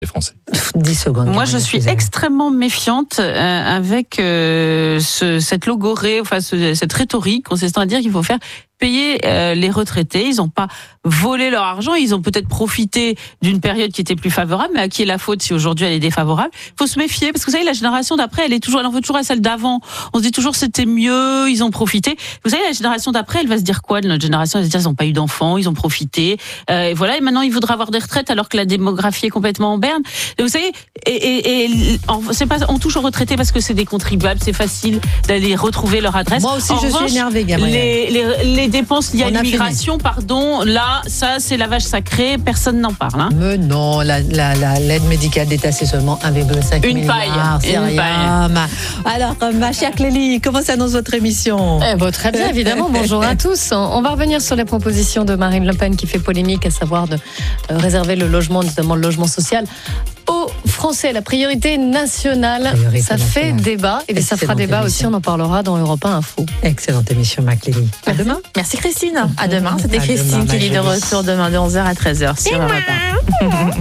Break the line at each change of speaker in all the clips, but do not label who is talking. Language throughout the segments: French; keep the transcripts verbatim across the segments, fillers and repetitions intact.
les Français.
dix secondes.
Moi, je suis extrêmement méfiante euh, avec euh, ce, cette logorée, enfin ce, cette rhétorique consistant à dire qu'il faut faire payer euh, les retraités. Ils n'ont pas volé leur argent, ils ont peut-être profité d'une période qui était plus favorable, mais à qui est la faute si aujourd'hui elle est défavorable? Il faut se méfier, parce que vous savez, la génération d'après, elle est toujours, elle en veut toujours à celle d'avant. On se dit toujours c'était mieux, ils ont profité. Vous savez, la génération d'après, elle va se dire quoi de notre génération? Elle va se dire ils n'ont pas eu d'enfants, ils ont profité, euh, et voilà, et maintenant ils voudraient avoir des retraites alors que la démographie est complètement en berne. Et vous savez, et, et, et c'est pas, on touche aux retraités parce que c'est des contribuables, c'est facile d'aller retrouver leur adresse.
Moi aussi,
en
je
revanche,
suis énervée, Gabriel.
Les, les, les dépenses liées
On
à l'immigration, pardon, là, ça, c'est la vache sacrée, personne n'en parle. Hein.
Mais non, la, la, la, l'aide médicale d'État, c'est seulement un virgule cinq
Une
milliard.
paille,
C'est
une
rien. Ma... Alors, ma chère Clélie, comment s'annonce votre émission?
eh bon, Très bien, évidemment. Bonjour à tous. On va revenir sur les propositions de Marine Le Pen qui fait polémique, à savoir de euh, réserver le logement, notamment le logement social, aux Français. La priorité nationale,
priorité
ça
nationale.
fait débat. Et bien ça fera débat
émission.
aussi, on en parlera dans Europe un Info.
Excellente émission, ma Clélie. À demain.
Merci Christine. À demain. C'était
À
Christine
demain,
qui
ma
lit de
jolie.
retour demain de onze heures à treize heures sur Europe un.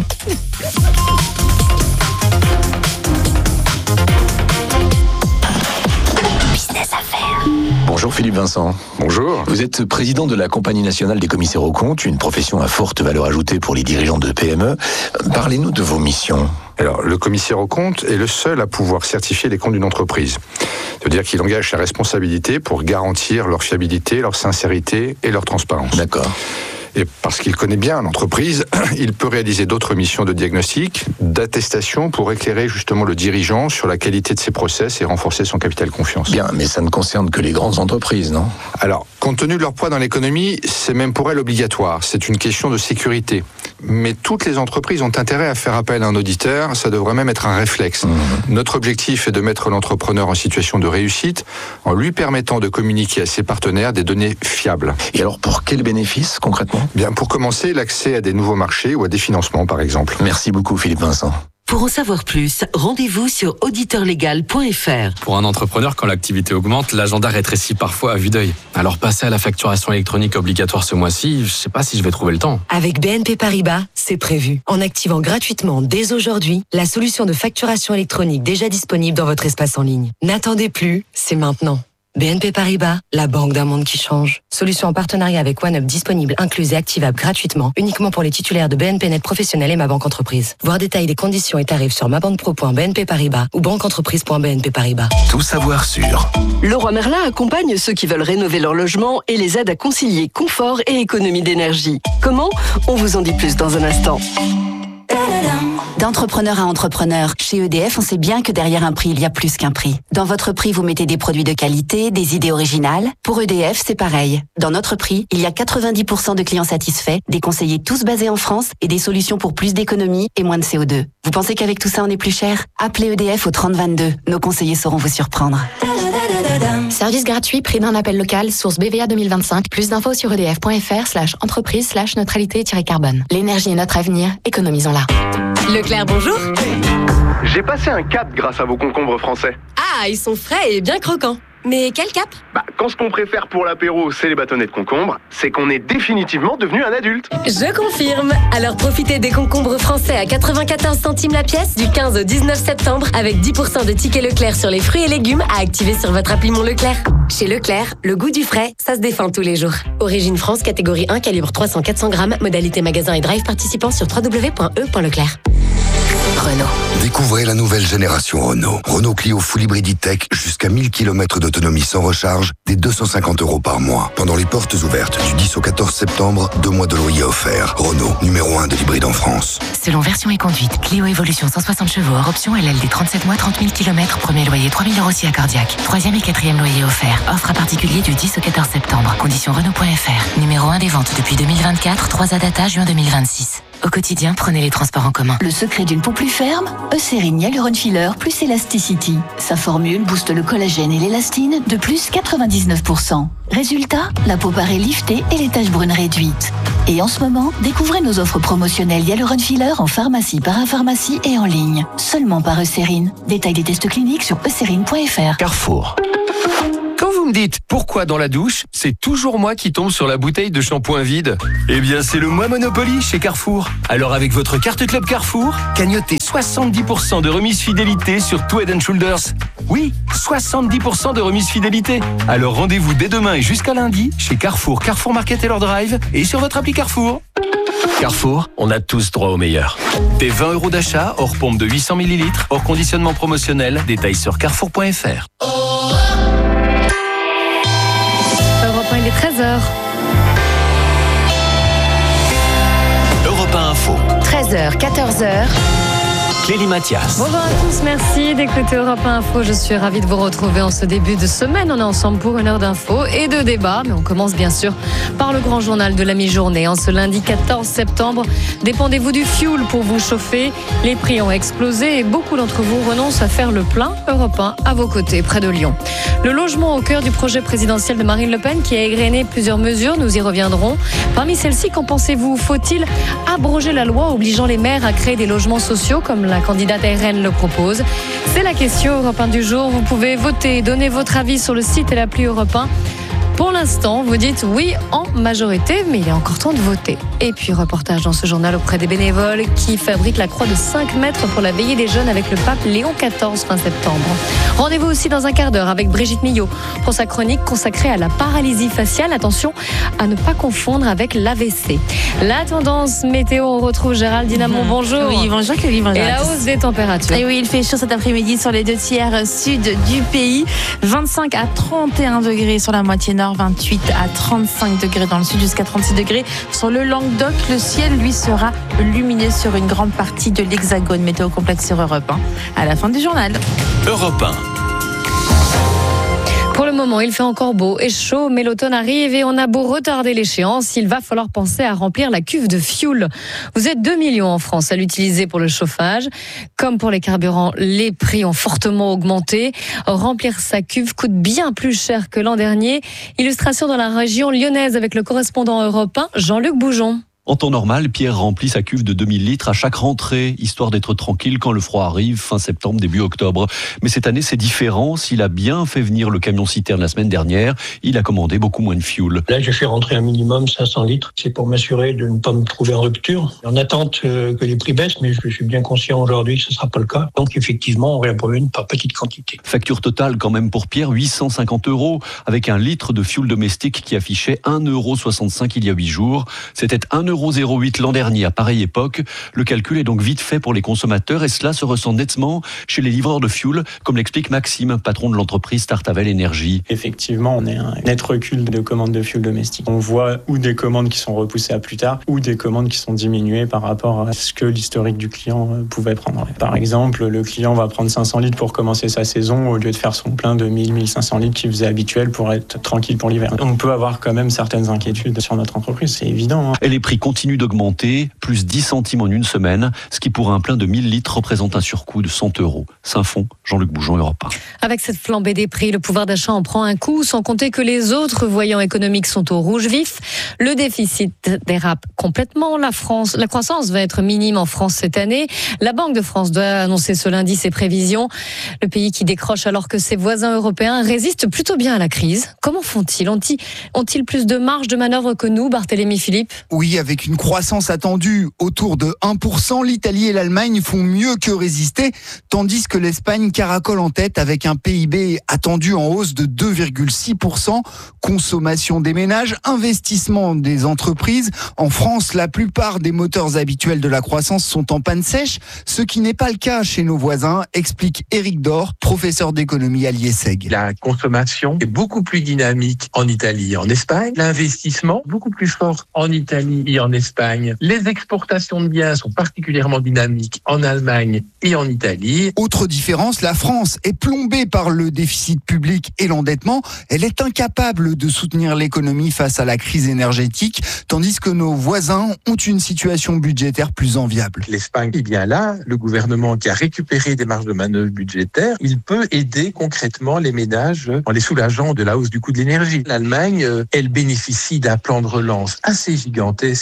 Bonjour Philippe Vincent.
Bonjour.
Vous êtes président de la Compagnie nationale des commissaires aux comptes, une profession à forte valeur ajoutée pour les dirigeants de P M E. Parlez-nous de vos missions.
Alors, le commissaire aux comptes est le seul à pouvoir certifier les comptes d'une entreprise. C'est-à-dire qu'il engage sa responsabilité pour garantir leur fiabilité, leur sincérité et leur transparence.
D'accord.
Et parce qu'il connaît bien l'entreprise, il peut réaliser d'autres missions de diagnostic, d'attestation pour éclairer justement le dirigeant sur la qualité de ses process et renforcer son capital confiance.
Bien, mais ça ne concerne que les grandes entreprises, non?
Alors, compte tenu de leur poids dans l'économie, c'est même pour elles obligatoire. C'est une question de sécurité. Mais toutes les entreprises ont intérêt à faire appel à un auditeur, ça devrait même être un réflexe. Mmh. Notre objectif est de mettre l'entrepreneur en situation de réussite en lui permettant de communiquer à ses partenaires des données fiables.
Et alors, pour quel bénéfice, concrètement?
Bien, pour commencer, l'accès à des nouveaux marchés ou à des financements, par exemple.
Merci beaucoup, Philippe Vincent.
Pour en savoir plus, rendez-vous sur auditeur légal point f r.
Pour un entrepreneur, quand l'activité augmente, l'agenda rétrécit parfois à vue d'œil. Alors passer à la facturation électronique obligatoire ce mois-ci, je sais pas si je vais trouver le temps.
Avec B N P Paribas, c'est prévu. En activant gratuitement dès aujourd'hui la solution de facturation électronique déjà disponible dans votre espace en ligne. N'attendez plus, c'est maintenant. B N P Paribas, la banque d'un monde qui change. Solution en partenariat avec OneUp disponible, incluse et activable gratuitement, uniquement pour les titulaires de B N P Net Professionnel et Ma Banque Entreprise. Voir détail des conditions et tarifs sur mabanquepro point b n p paribas ou banqueentreprise point b n p paribas.
Tout savoir sur
Leroy Merlin accompagne ceux qui veulent rénover leur logement et les aide à concilier confort et économie d'énergie. Comment? On vous en dit plus dans un instant.
D'entrepreneur à entrepreneur, chez E D F, on sait bien que derrière un prix, il y a plus qu'un prix. Dans votre prix, vous mettez des produits de qualité, des idées originales. Pour E D F, c'est pareil. Dans notre prix, il y a quatre-vingt-dix pour cent de clients satisfaits, des conseillers tous basés en France et des solutions pour plus d'économie et moins de C O deux. Vous pensez qu'avec tout ça, on est plus cher? Appelez E D F au trente vingt-deux. Nos conseillers sauront vous surprendre.
Service gratuit, prix d'un appel local, source B V A deux mille vingt-cinq. Plus d'infos sur edf.fr slash entreprise slash neutralité-carbone. L'énergie est notre avenir, économisons-la.
Leclerc, bonjour.
J'ai passé un cap grâce à vos concombres français.
Ah, ils sont frais et bien croquants. Mais quel cap?
Bah, quand ce qu'on préfère pour l'apéro, c'est les bâtonnets de concombre, c'est qu'on est définitivement devenu un adulte.
Je confirme. Alors profitez des concombres français à quatre-vingt-quatorze centimes la pièce du quinze au dix-neuf septembre avec dix pour cent de tickets Leclerc sur les fruits et légumes à activer sur votre appli Mon Leclerc. Chez Leclerc, le goût du frais, ça se défend tous les jours. Origine France, catégorie un, calibre trois cents à quatre cents grammes, modalité magasin et drive participant sur w w w point e point leclerc.
Renault. Découvrez la nouvelle génération Renault. Renault Clio Full Hybrid Tech jusqu'à mille kilomètres d'autonomie sans recharge, dès deux cent cinquante euros par mois. Pendant les portes ouvertes du dix au quatorze septembre, deux mois de loyer offerts. Renault, numéro un de l'hybride en France.
Selon version et conduite, Clio Evolution cent soixante chevaux hors option L L D trente-sept mois, trente mille kilomètres, premier loyer trois mille euros si accordiaque. Troisième et quatrième loyer offert. Offre à particulier du dix au quatorze septembre. Conditions Renault point f r. Numéro un des ventes depuis deux mille vingt-quatre, trois A data juin deux mille vingt-six. Au quotidien, prenez les transports en commun.
Le secret d'une peau plus ferme, Eucérine Hyaluron Filler plus Elasticity. Sa formule booste le collagène et l'élastine de plus quatre-vingt-dix-neuf pour cent. Résultat, la peau paraît liftée et les taches brunes réduites. Et en ce moment, découvrez nos offres promotionnelles Hyaluron Filler en pharmacie, parapharmacie et en ligne. Seulement par Eucérine. Détail des tests cliniques sur eucérine point f r.
Carrefour.
Quand vous me dites, pourquoi dans la douche, c'est toujours moi qui tombe sur la bouteille de shampoing vide? Eh bien, c'est le mois Monopoly chez Carrefour. Alors avec votre carte Club Carrefour, cagnotez soixante-dix pour cent de remise fidélité sur tout Head and Shoulders. Oui, soixante-dix pour cent de remise fidélité. Alors rendez-vous dès demain et jusqu'à lundi chez Carrefour, Carrefour Market et leur Drive et sur votre appli Carrefour. Carrefour, on a tous droit au meilleur. Des vingt euros d'achat, hors pompe de huit cents millilitres, hors conditionnement promotionnel, détails sur carrefour point f r.
Europe un, il est treize heures.
Europe un Info.
treize heures, quatorze heures.
Clélie Mathias.
Bonjour à tous, merci d'écouter Europe un Info. Je suis ravie de vous retrouver en ce début de semaine. On est ensemble pour une heure d'infos et de débats. Mais on commence bien sûr par le grand journal de la mi-journée. En ce lundi quatorze septembre, dépendez-vous du fioul pour vous chauffer. Les prix ont explosé et beaucoup d'entre vous renoncent à faire le plein. Europe un à vos côtés, près de Lyon. Le logement au cœur du projet présidentiel de Marine Le Pen qui a égrené plusieurs mesures. Nous y reviendrons. Parmi celles-ci, qu'en pensez-vous? Faut-il abroger la loi obligeant les maires à créer des logements sociaux comme la candidate R N le propose? C'est la question Europe un du jour. Vous pouvez voter, donner votre avis sur le site et l'appli Europe un. Pour l'instant, vous dites oui en majorité, mais il est encore temps de voter. Et puis, reportage dans ce journal auprès des bénévoles qui fabriquent la croix de cinq mètres pour la veillée des jeunes avec le pape Léon quatorze fin septembre. Rendez-vous aussi dans un quart d'heure avec Brigitte Millot pour sa chronique consacrée à la paralysie faciale. Attention à ne pas confondre avec l'A V C. La tendance météo, on retrouve Gérald Dinamont. Mmh. Bonjour.
Oui, bonjour Clélie.
Et la hausse des températures.
Et oui, il fait chaud cet après-midi sur les deux tiers sud du pays. vingt-cinq à trente et un degrés sur la moitié nord. vingt-huit à trente-cinq degrés dans le sud, jusqu'à trente-six degrés sur le Languedoc. Le ciel, lui, sera lumineux sur une grande partie de l'Hexagone. Météo complexe sur Europe un. À la fin du journal.
Europe un.
Pour le moment, il fait encore beau et chaud, mais l'automne arrive et on a beau retarder l'échéance, il va falloir penser à remplir la cuve de fioul. Vous êtes deux millions en France à l'utiliser pour le chauffage. Comme pour les carburants, les prix ont fortement augmenté. Remplir sa cuve coûte bien plus cher que l'an dernier. Illustration dans la région lyonnaise avec le correspondant Europe un, Jean-Luc Boujon.
En temps normal, Pierre remplit sa cuve de deux mille litres à chaque rentrée, histoire d'être tranquille quand le froid arrive, fin septembre, début octobre. Mais cette année, c'est différent. S'il a bien fait venir le camion-citerne la semaine dernière, il a commandé beaucoup moins de fioul.
Là, j'ai fait rentrer un minimum cinq cents litres. C'est pour m'assurer de ne pas me trouver en rupture. En attente que les prix baissent, mais je suis bien conscient aujourd'hui que ce ne sera pas le cas. Donc, effectivement, on réapprovisionnent par petite quantité.
Facture totale quand même pour Pierre, huit cent cinquante euros, avec un litre de fioul domestique qui affichait un euro soixante-cinq il y a huit jours. C'était un euro zéro huit l'an dernier à pareille époque. Le calcul est donc vite fait pour les consommateurs et cela se ressent nettement chez les livreurs de fioul, comme l'explique Maxime, patron de l'entreprise Startavel Énergie.
Effectivement, on a un net recul de commandes de fioul domestique. On voit ou des commandes qui sont repoussées à plus tard ou des commandes qui sont diminuées par rapport à ce que l'historique du client pouvait prendre. Par exemple, le client va prendre cinq cents litres pour commencer sa saison au lieu de faire son plein de mille à mille cinq cents litres qu'il faisait habituel pour être tranquille pour l'hiver. On peut avoir quand même certaines inquiétudes sur notre entreprise, c'est évident.
Et les prix continuent d'augmenter, plus dix centimes en une semaine, ce qui pour un plein de mille litres représente un surcoût de cent euros. Saint-Fond, Jean-Luc Boujon, Europe un.
Avec cette flambée des prix, le pouvoir d'achat en prend un coup, sans compter que les autres voyants économiques sont au rouge vif. Le déficit dérape complètement. La France, la croissance va être minime en France cette année. La Banque de France doit annoncer ce lundi ses prévisions. Le pays qui décroche alors que ses voisins européens résistent plutôt bien à la crise. Comment font-ils ? Ont-ils, ont-ils plus de marge de manœuvre que nous, Barthélémy Philippe ?
Oui, avec une croissance attendue autour de un pour cent, l'Italie et l'Allemagne font mieux que résister, tandis que l'Espagne caracole en tête avec un P I B attendu en hausse de deux virgule six pour cent. Consommation des ménages, investissement des entreprises. En France, la plupart des moteurs habituels de la croissance sont en panne sèche, ce qui n'est pas le cas chez nos voisins, explique Éric Dor, professeur d'économie à l'IESEG.
La consommation est beaucoup plus dynamique en Italie et en Espagne. L'investissement, beaucoup plus fort en Italie et en Espagne. Les exportations de biens sont particulièrement dynamiques en Allemagne et en Italie.
Autre différence, la France est plombée par le déficit public et l'endettement. Elle est incapable de soutenir l'économie face à la crise énergétique, tandis que nos voisins ont une situation budgétaire plus enviable.
L'Espagne est bien là, le gouvernement qui a récupéré des marges de manœuvre budgétaires, il peut aider concrètement les ménages en les soulageant de la hausse du coût de l'énergie. L'Allemagne, elle bénéficie d'un plan de relance assez gigantesque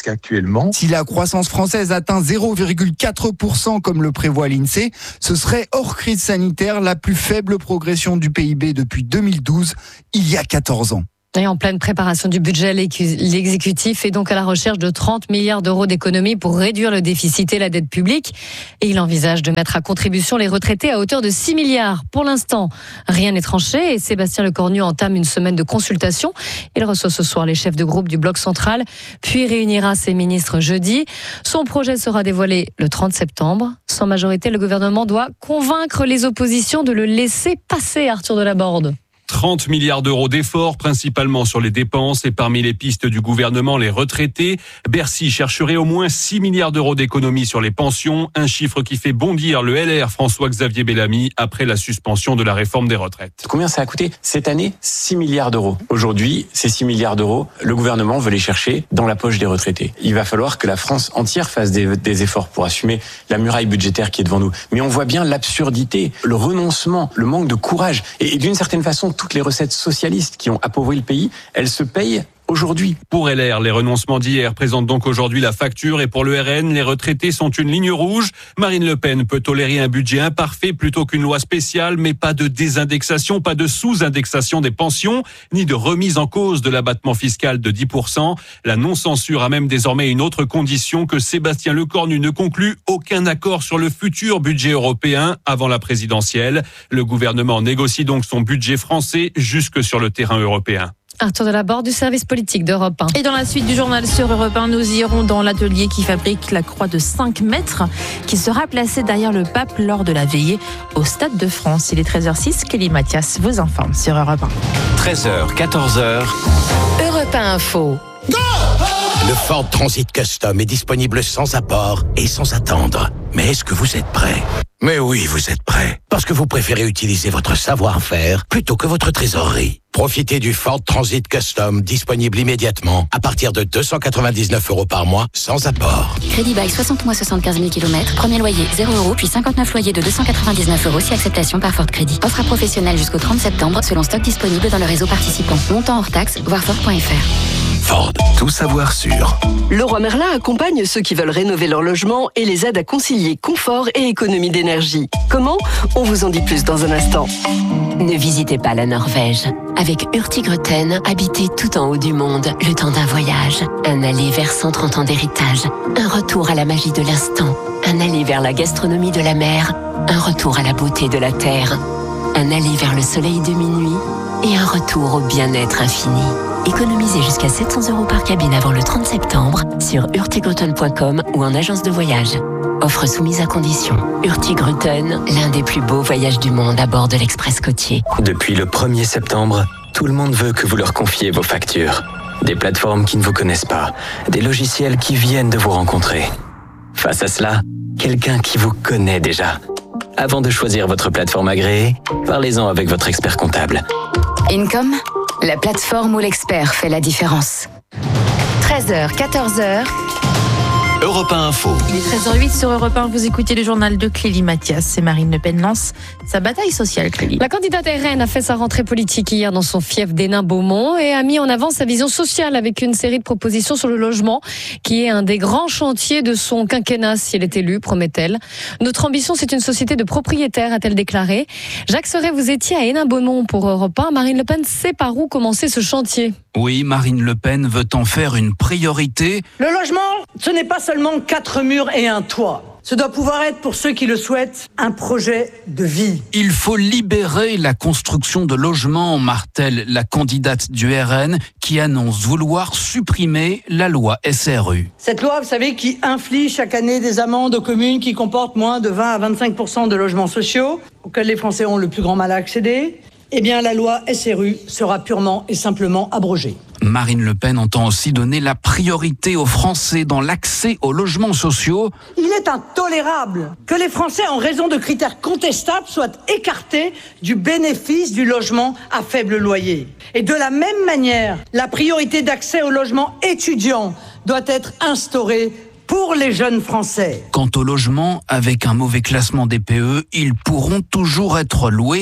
qu'actuellement.
Si la croissance française atteint zéro virgule quatre pour cent comme le prévoit l'INSEE, ce serait hors crise sanitaire la plus faible progression du P I B depuis deux mille douze, il y a quatorze ans.
Et en pleine préparation du budget, l'exécutif est donc à la recherche de trente milliards d'euros d'économies pour réduire le déficit et la dette publique. Et il envisage de mettre à contribution les retraités à hauteur de six milliards. Pour l'instant, rien n'est tranché et Sébastien Lecornu entame une semaine de consultation. Il reçoit ce soir les chefs de groupe du Bloc central, puis réunira ses ministres jeudi. Son projet sera dévoilé le trente septembre. Sans majorité, le gouvernement doit convaincre les oppositions de le laisser passer, Arthur Delaborde.
trente milliards d'euros d'efforts, principalement sur les dépenses et parmi les pistes du gouvernement, les retraités. Bercy chercherait au moins six milliards d'euros d'économies sur les pensions, un chiffre qui fait bondir le L R François-Xavier Bellamy après la suspension de la réforme des retraites.
Combien ça a coûté cette année? six milliards d'euros. Aujourd'hui, ces six milliards d'euros, le gouvernement veut les chercher dans la poche des retraités. Il va falloir que la France entière fasse des, des efforts pour assumer la muraille budgétaire qui est devant nous. Mais on voit bien l'absurdité, le renoncement, le manque de courage et, et d'une certaine façon, toutes les recettes socialistes qui ont appauvri le pays, elles se payent aujourd'hui.
Pour L R, les renoncements d'hier présentent donc aujourd'hui la facture et pour le R N, les retraités sont une ligne rouge. Marine Le Pen peut tolérer un budget imparfait plutôt qu'une loi spéciale, mais pas de désindexation, pas de sous-indexation des pensions, ni de remise en cause de l'abattement fiscal de dix pour cent. La non-censure a même désormais une autre condition que Sébastien Lecornu ne conclut aucun accord sur le futur budget européen avant la présidentielle. Le gouvernement négocie donc son budget français jusque sur le terrain européen.
Arthur Delaborde du service politique d'Europe un.
Et dans la suite du journal sur Europe un, nous irons dans l'atelier qui fabrique la croix de cinq mètres qui sera placée derrière le pape lors de la veillée au Stade de France. Il est treize heures six, Kelly Mathias vous informe sur Europe un.
treize heures, quatorze heures.
Europe un Info.
Le Ford Transit Custom est disponible sans apport et sans attendre. Mais est-ce que vous êtes prêts ? Mais oui, vous êtes prêts. Parce que vous préférez utiliser votre savoir-faire plutôt que votre trésorerie. Profitez du Ford Transit Custom disponible immédiatement à partir de deux cent quatre-vingt-dix-neuf euros par mois sans apport.
Crédit bail soixante mois, soixante-quinze mille kilomètres. Premier loyer zéro euros, puis cinquante-neuf loyers de deux cent quatre-vingt-dix-neuf euros si acceptation par Ford Crédit. Offre à professionnels jusqu'au trente septembre selon stock disponible dans le réseau participant. Montant hors taxe, voir Ford point F R.
Ford, tout savoir sûr.
Leroy Merlin accompagne ceux qui veulent rénover leur logement et les aide à concilier confort et économie d'énergie. Comment ? On vous en dit plus dans un instant.
Ne visitez pas la Norvège. Avec Hurtigruten, habitez tout en haut du monde le temps d'un voyage. Un aller vers cent trente ans d'héritage. Un retour à la magie de l'instant. Un aller vers la gastronomie de la mer. Un retour à la beauté de la terre. Un aller vers le soleil de minuit. Et un retour au bien-être infini. Économisez jusqu'à sept cents euros par cabine avant le trente septembre sur hurtigruten point com ou en agence de voyage. Offre soumise à condition. Hurtigruten, l'un des plus beaux voyages du monde à bord de l'Express côtier.
Depuis le premier septembre, tout le monde veut que vous leur confiez vos factures. Des plateformes qui ne vous connaissent pas, des logiciels qui viennent de vous rencontrer. Face à cela, quelqu'un qui vous connaît déjà. Avant de choisir votre plateforme agréée, parlez-en avec votre expert comptable.
Income, la plateforme où l'expert fait la différence.
treize heures, quatorze heures.
Europe un Info.
Il est treize heures huit sur Europe un, vous écoutez le journal de Clélie Mathias et Marine Le Pen lance sa bataille sociale, Clélie.
La candidate R N a fait sa rentrée politique hier dans son fief d'Hénin-Beaumont et a mis en avant sa vision sociale avec une série de propositions sur le logement qui est un des grands chantiers de son quinquennat si elle est élue, promet-elle. Notre ambition, c'est une société de propriétaires, a-t-elle déclaré. Jacques Serret, vous étiez à Hénin-Beaumont pour Europe un. Marine Le Pen sait par où commencer ce chantier.
Oui, Marine Le Pen veut en faire une priorité.
Le logement, ce n'est pas seulement quatre murs et un toit. Ce doit pouvoir être, pour ceux qui le souhaitent, un projet de vie.
Il faut libérer la construction de logements, martèle la candidate du R N, qui annonce vouloir supprimer la loi S R U.
Cette loi, vous savez, qui inflige chaque année des amendes aux communes qui comportent moins de vingt à vingt-cinq pour cent de logements sociaux, auxquels les Français ont le plus grand mal à accéder, eh bien la loi S R U sera purement et simplement abrogée.
Marine Le Pen entend aussi donner la priorité aux Français dans l'accès aux logements sociaux.
Il est intolérable que les Français, en raison de critères contestables, soient écartés du bénéfice du logement à faible loyer. Et de la même manière, la priorité d'accès au logement étudiant doit être instaurée pour les jeunes Français.
Quant au logement, avec un mauvais classement des P E, ils pourront toujours être loués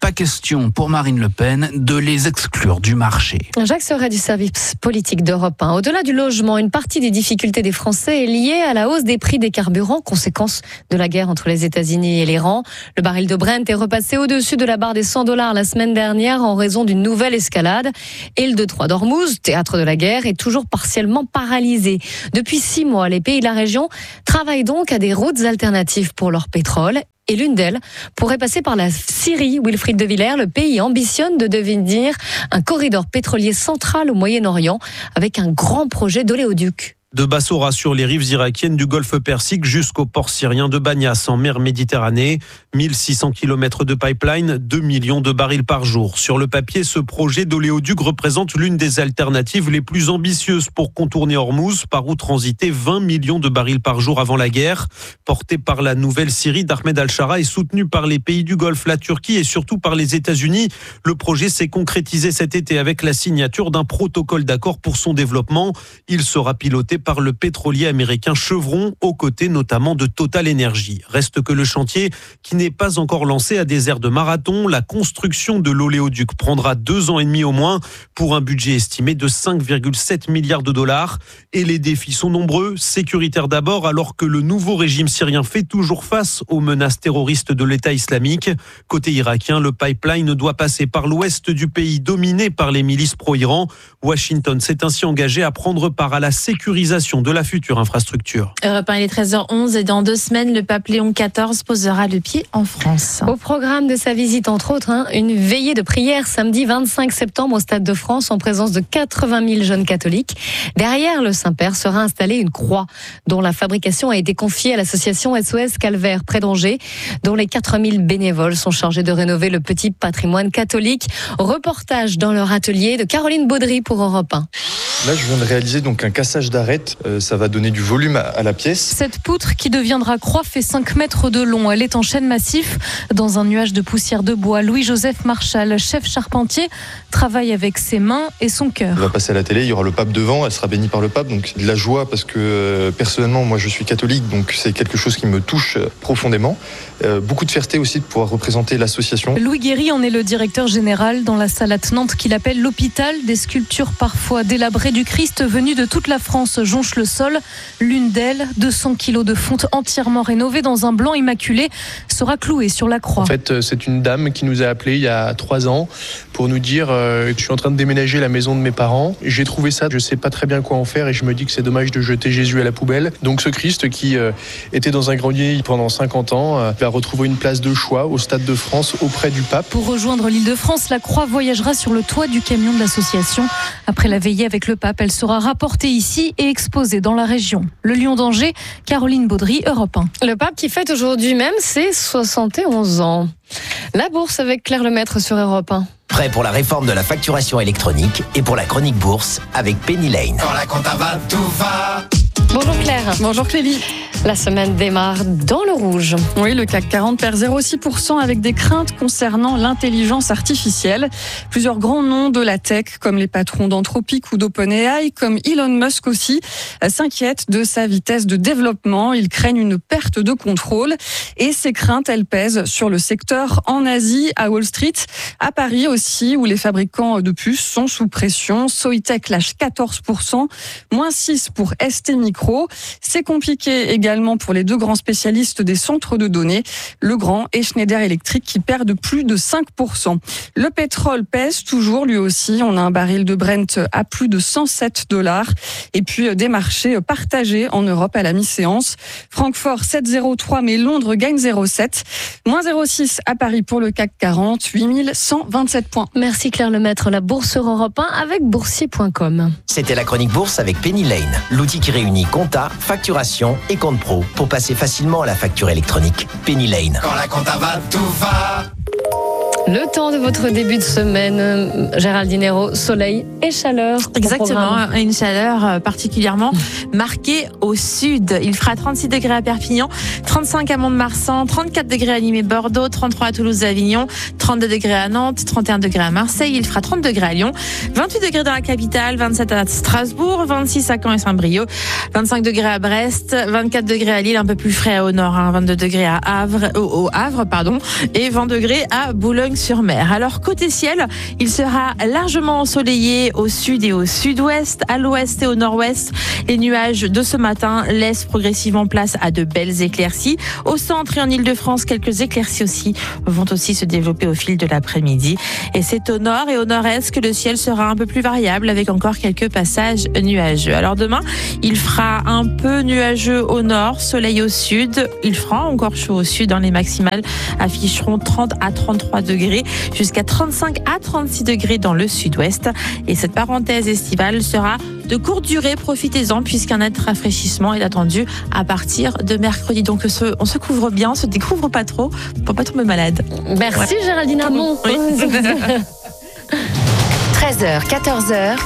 pas question pour Marine Le Pen de les exclure du marché.
Jacques Serret du service politique d'Europe un. Au-delà du logement, une partie des difficultés des Français est liée à la hausse des prix des carburants, conséquence de la guerre entre les États-Unis et l'Iran. Le baril de Brent est repassé au-dessus de la barre des cent dollars la semaine dernière en raison d'une nouvelle escalade. Et le Détroit d'Ormuz, théâtre de la guerre, est toujours partiellement paralysé. Depuis six mois, les pays de la région travaillent donc à des routes alternatives pour leur pétrole. Et l'une d'elles pourrait passer par la Syrie. Wilfried de Villers, le pays ambitionne de devenir un corridor pétrolier central au Moyen-Orient avec un grand projet d'oléoduc.
De Bassora sur les rives irakiennes du golfe Persique jusqu'au port syrien de Banias en mer Méditerranée. mille six cents kilomètres de pipeline, deux millions de barils par jour. Sur le papier, ce projet d'oléoduc représente l'une des alternatives les plus ambitieuses pour contourner Ormuz, par où transitaient vingt millions de barils par jour avant la guerre. Porté par la nouvelle Syrie d'Ahmed al-Shara et soutenu par les pays du Golfe, la Turquie et surtout par les États-Unis, le projet s'est concrétisé cet été avec la signature d'un protocole d'accord pour son développement. Il sera piloté par le pétrolier américain Chevron, aux côtés notamment de Total Energy. Reste que le chantier, qui n'est pas encore lancé, a des airs de marathon. La construction de l'oléoduc prendra deux ans et demi au moins, pour un budget estimé de cinq virgule sept milliards de dollars. Et les défis sont nombreux, sécuritaires d'abord, alors que le nouveau régime syrien fait toujours face aux menaces terroristes de l'État islamique. Côté irakien, le pipeline doit passer par l'ouest du pays, dominé par les milices pro-Iran. Washington s'est ainsi engagé à prendre part à la sécurisation de la future infrastructure.
Europe un, il est treize heures onze et dans deux semaines, le pape Léon quatorze posera le pied en France.
Au programme de sa visite, entre autres, hein, une veillée de prière samedi vingt-cinq septembre au Stade de France en présence de quatre-vingt mille jeunes catholiques. Derrière le Saint-Père sera installée une croix dont la fabrication a été confiée à l'association S O S Calvaire près d'Angers, dont les quatre mille bénévoles sont chargés de rénover le petit patrimoine catholique. Reportage dans leur atelier de Caroline Baudry pour Europe un.
Là, je viens de réaliser donc un cassage d'arête. Euh, ça va donner du volume à, à la pièce.
Cette poutre qui deviendra croix fait cinq mètres de long. Elle est en chêne massif dans un nuage de poussière de bois. Louis-Joseph Marchal, chef charpentier, travaille avec ses mains et son cœur.
Elle va passer à la télé, il y aura le pape devant, elle sera bénie par le pape. Donc de la joie parce que euh, personnellement, moi je suis catholique, donc c'est quelque chose qui me touche euh, profondément. Euh, beaucoup de fierté aussi de pouvoir représenter l'association.
Louis Guéry en est le directeur général dans la salle attenante qu'il appelle l'hôpital. Des sculptures parfois délabrées du Christ venues de toute la France jonchent le sol. L'une d'elles, deux cents kilos de fonte entièrement rénovée dans un blanc immaculé, sera clouée sur la croix.
En fait, c'est une dame qui nous a appelés il y a trois ans pour nous dire euh, que je suis en train de déménager la maison de mes parents. J'ai trouvé ça, je sais pas très bien quoi en faire et je me dis que c'est dommage de jeter Jésus à la poubelle. Donc ce Christ qui euh, était dans un grenier pendant cinquante ans euh, va retrouver une place de choix au Stade de France auprès du pape.
Pour rejoindre l'Île-de-France, la croix voyagera sur le toit du camion de l'association. Après la veillée avec le pape, elle sera rapportée ici et exposée dans la région. Le Lion d'Angers, Caroline Baudry, Europe un.
Le pape qui fête aujourd'hui même ses soixante et onze ans. La bourse avec Claire Lemaître sur Europe un.
Prêt pour la réforme de la facturation électronique et pour la chronique bourse avec Penny Lane.
Quand la compta va, tout va.
Bonjour Claire.
Bonjour Clélie.
La semaine démarre dans le rouge.
Oui, le C A C quarante perd zéro virgule six pour cent avec des craintes concernant l'intelligence artificielle. Plusieurs grands noms de la tech, comme les patrons d'Anthropic ou d'OpenAI, comme Elon Musk aussi, s'inquiètent de sa vitesse de développement. Ils craignent une perte de contrôle. Et ces craintes, elles pèsent sur le secteur en Asie, à Wall Street, à Paris aussi, où les fabricants de puces sont sous pression. Soitec lâche quatorze pour cent, moins six pour S T Micro. C'est compliqué également pour les deux grands spécialistes des centres de données, Legrand et Schneider Electric, qui perdent plus de cinq pour cent. Le pétrole pèse toujours, lui aussi. On a un baril de Brent à plus de cent sept dollars. Et puis des marchés partagés en Europe à la mi-séance. Francfort sept virgule zéro trois, mais Londres gagne zéro virgule sept. Moins zéro virgule six à Paris pour le C A C quarante, huit mille cent vingt-sept points.
Merci Claire Lemaître. La bourse sur Europe un avec boursier point com.
C'était la chronique bourse avec Penny Lane, l'outil qui réunit compta, facturation et compte pro pour passer facilement à la facture électronique. Penny Lane.
Quand la compta va, tout va.
Le temps de votre début de semaine, Géraldine Hérault, soleil et chaleur.
Exactement, une chaleur particulièrement marquée au sud. Il fera trente-six degrés à Perpignan, trente-cinq à Mont-de-Marsan, trente-quatre degrés à Nîmes et Bordeaux, trente-trois à Toulouse et Avignon, trente-deux degrés à Nantes, trente et un degrés à Marseille. Il fera trente degrés à Lyon, vingt-huit degrés dans la capitale, vingt-sept à Strasbourg, vingt-six à Caen et Saint-Brieuc, vingt-cinq degrés à Brest, vingt-quatre degrés à Lille, un peu plus frais au nord, hein, vingt-deux degrés à Havre, au, au Havre, pardon, et vingt degrés à Boulogne Boulogne-sur-Mer. Alors côté ciel, il sera largement ensoleillé au sud et au sud-ouest, à l'ouest et au nord-ouest. Les nuages de ce matin laissent progressivement place à de belles éclaircies. Au centre et en Ile-de-France, quelques éclaircies aussi vont aussi se développer au fil de l'après-midi. Et c'est au nord et au nord-est que le ciel sera un peu plus variable avec encore quelques passages nuageux. Alors demain, il fera un peu nuageux au nord, soleil au sud. Il fera encore chaud au sud. Dans les maximales afficheront trente à trente-trois degrés jusqu'à trente-cinq à trente-six degrés dans le sud-ouest. Et cette parenthèse estivale sera de courte durée. Profitez-en puisqu'un net rafraîchissement est attendu à partir de mercredi. Donc on se couvre bien, on se découvre pas trop pour pas tomber malade.
Merci ouais. Géraldine Armand. Oui.
treize heures, quatorze heures.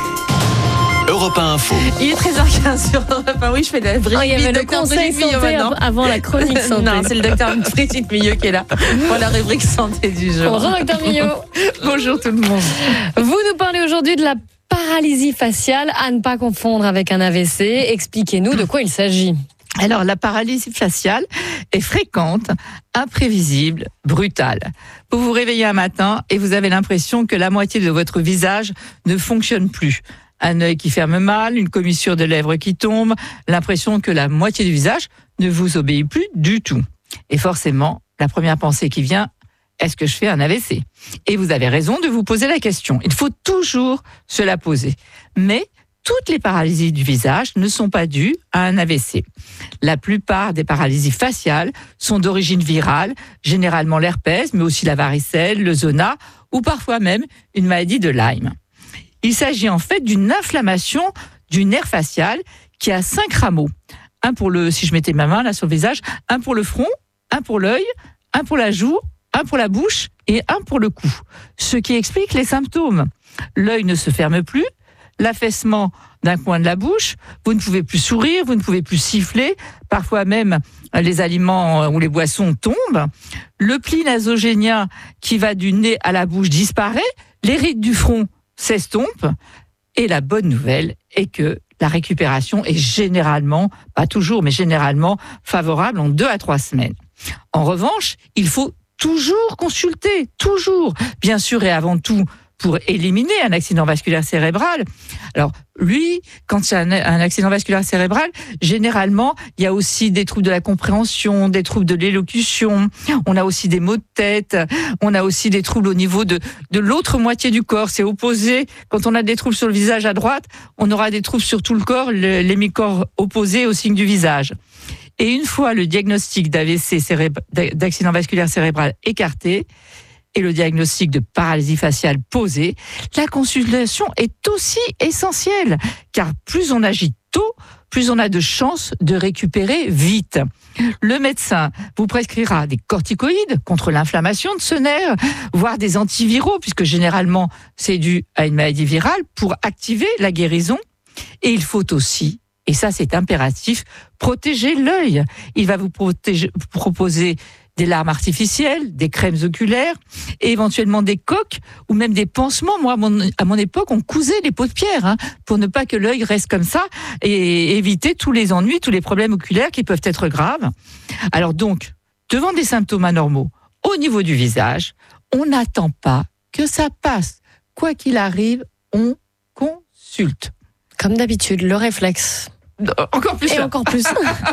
Europe un Info.
Il est treize heures quinze sur Europe un. Oui, je fais la Brigitte.
Oh, il y avait le conseil santé avant la chronique santé.
Non, c'est le docteur Brigitte Millot qui est là pour la rubrique santé du jour.
Bonjour docteur Millot.
Bonjour tout le monde.
Vous nous parlez aujourd'hui de la paralysie faciale, à ne pas confondre avec un A V C. Expliquez-nous de quoi il s'agit.
Alors, la paralysie faciale est fréquente, imprévisible, brutale. Vous vous réveillez un matin et vous avez l'impression que la moitié de votre visage ne fonctionne plus. Un œil qui ferme mal, une commissure de lèvres qui tombe, l'impression que la moitié du visage ne vous obéit plus du tout. Et forcément, la première pensée qui vient, est-ce que je fais un A V C ? Et vous avez raison de vous poser la question. Il faut toujours se la poser. Mais toutes les paralysies du visage ne sont pas dues à un A V C. La plupart des paralysies faciales sont d'origine virale, généralement l'herpès, mais aussi la varicelle, le zona ou parfois même une maladie de Lyme. Il s'agit en fait d'une inflammation du nerf facial qui a cinq rameaux. Un pour le, si je mettais ma main là sur le visage, un pour le front, un pour l'œil, un pour la joue, un pour la bouche et un pour le cou. Ce qui explique les symptômes. L'œil ne se ferme plus, l'affaissement d'un coin de la bouche, vous ne pouvez plus sourire, vous ne pouvez plus siffler, parfois même les aliments ou les boissons tombent. Le pli nasogénien qui va du nez à la bouche disparaît, les rides du front s'estompent et la bonne nouvelle est que la récupération est généralement, pas toujours, mais généralement favorable en deux à trois semaines. En revanche, il faut toujours consulter, toujours, bien sûr et avant tout, pour éliminer un accident vasculaire cérébral. Alors, lui, quand il y a un, un accident vasculaire cérébral, généralement, il y a aussi des troubles de la compréhension, des troubles de l'élocution, on a aussi des maux de tête, on a aussi des troubles au niveau de, de l'autre moitié du corps. C'est opposé. Quand on a des troubles sur le visage à droite, on aura des troubles sur tout le corps, le, l'hémicorps opposé au signe du visage. Et une fois le diagnostic d'A V C, cérébr... d'accident vasculaire cérébral écarté, et le diagnostic de paralysie faciale posé, la consultation est aussi essentielle, car plus on agit tôt, plus on a de chances de récupérer vite. Le médecin vous prescrira des corticoïdes contre l'inflammation de ce nerf, voire des antiviraux, puisque généralement c'est dû à une maladie virale, pour activer la guérison. Et il faut aussi, et ça c'est impératif, protéger l'œil. Il va vous protéger, proposer des larmes artificielles, des crèmes oculaires et éventuellement des coques ou même des pansements. Moi, à mon, à mon époque, on cousait les paupières hein, pour ne pas que l'œil reste comme ça et éviter tous les ennuis, tous les problèmes oculaires qui peuvent être graves. Alors donc, devant des symptômes anormaux au niveau du visage, on n'attend pas que ça passe. Quoi qu'il arrive, on consulte.
Comme d'habitude, le réflexe.
Encore plus.
Et encore plus.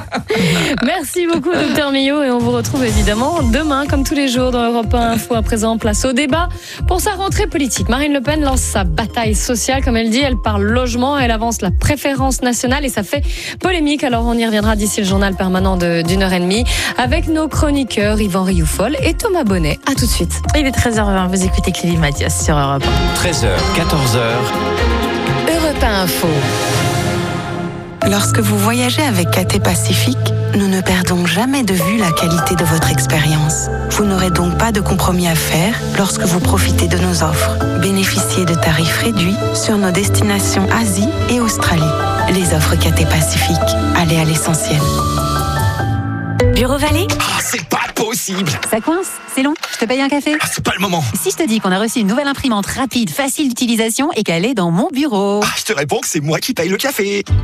Merci beaucoup, docteur Millot. Et on vous retrouve évidemment demain, comme tous les jours, dans Europe un Info. À présent, place au débat. Pour sa rentrée politique, Marine Le Pen lance sa bataille sociale. Comme elle dit, elle parle logement, elle avance la préférence nationale et ça fait polémique. Alors, on y reviendra d'ici le journal permanent de, d'une heure et demie avec nos chroniqueurs Yvan Rioufol et Thomas Bonnet. À tout de suite.
Il est treize heures vingt. Vous écoutez Clélie Mathias sur Europe un.
treize heures, quatorze heures.
Europe un Info.
Lorsque vous voyagez avec Cathay Pacific, nous ne perdons jamais de vue la qualité de votre expérience. Vous n'aurez donc pas de compromis à faire lorsque vous profitez de nos offres. Bénéficiez de tarifs réduits sur nos destinations Asie et Australie. Les offres Cathay Pacific. Allez à l'essentiel.
Bureau Vallée ?
Ah, c'est pas possible.
Ça coince ? C'est long ? Je te paye un café ?
Ah, c'est pas le moment.
Si je te dis qu'on a reçu une nouvelle imprimante rapide, facile d'utilisation et qu'elle est dans mon bureau ?
Ah, je te réponds que c'est moi qui paye le café.